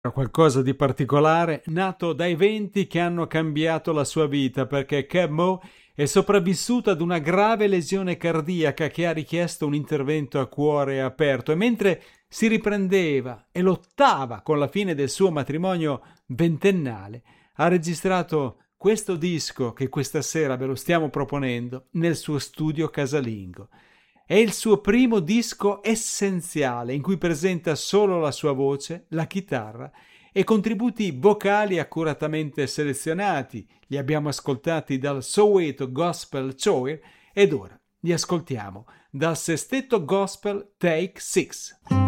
Qualcosa di particolare, nato da eventi che hanno cambiato la sua vita, perché Keb' Mo' è sopravvissuto ad una grave lesione cardiaca che ha richiesto un intervento a cuore aperto, e mentre si riprendeva e lottava con la fine del suo matrimonio ventennale, ha registrato questo disco che questa sera ve lo stiamo proponendo nel suo studio casalingo. È il suo primo disco essenziale in cui presenta solo la sua voce, la chitarra e contributi vocali accuratamente selezionati. Li abbiamo ascoltati dal Soweto Gospel Choir ed ora li ascoltiamo dal Sestetto Gospel Take 6.